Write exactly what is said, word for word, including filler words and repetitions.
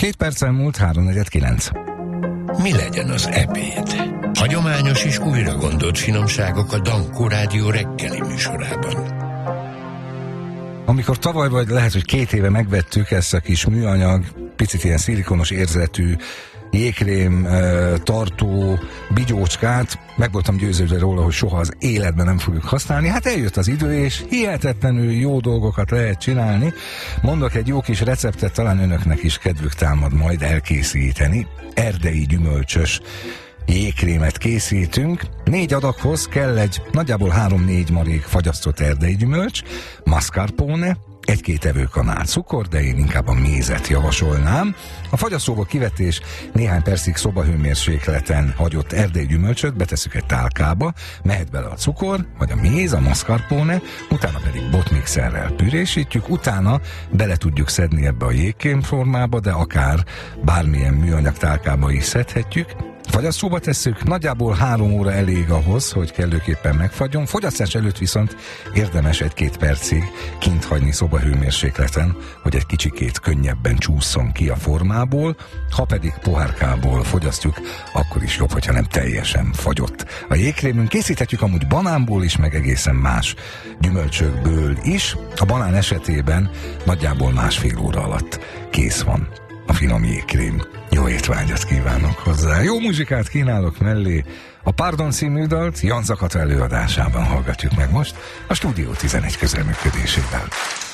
Két perccel múlt háromnegyed kilenc. Mi legyen az ebéd? Hagyományos és újra gondolt finomságok a Dankó Rádió reggeli műsorában. Amikor tavaly vagy lehet, hogy két éve megvettük ezt a kis műanyag, picit ilyen szilikonos érzetű jégkrém tartó bigyócskát, meg voltam győződve róla, hogy soha az életben nem fogjuk használni. Hát eljött az idő, és hihetetlenül jó dolgokat lehet csinálni. Mondok egy jó kis receptet, talán önöknek is kedvük támad majd elkészíteni. Erdei gyümölcsös jégkrémet készítünk. Négy adaghoz kell egy nagyjából három-négy marék fagyasztott erdei gyümölcs, mascarpone, egy-két evőkanál cukor, de én inkább a mézet javasolnám. A fagyasztóból kivett és néhány percig szobahőmérsékleten hagyott erdei gyümölcsöt betesszük egy tálkába, mehet bele a cukor, vagy a méz, a mascarpone, utána pedig botmixerrel pürésítjük, utána bele tudjuk szedni ebbe a jégkrém formába, de akár bármilyen műanyag tálkába is szedhetjük. Fagyasztóba tesszük, nagyjából három óra elég ahhoz, hogy kellőképpen megfagyjon. Fogyasztás előtt viszont érdemes egy-két percig kint hagyni szobahőmérsékleten, hogy egy kicsikét könnyebben csúszson ki a formából. Ha pedig pohárkából fogyasztjuk, akkor is jobb, hogyha nem teljesen fagyott. A jégkrémünk készíthetjük amúgy banánból is, meg egészen más gyümölcsökből is. A banán esetében nagyjából másfél óra alatt kész van a finom jégkrém. Jó étvágyat kívánok hozzá. Jó muzsikát kínálok mellé. A Pardon című dalt Jan Zakata előadásában hallgatjuk meg most a Stúdió tizenegy közreműködésével.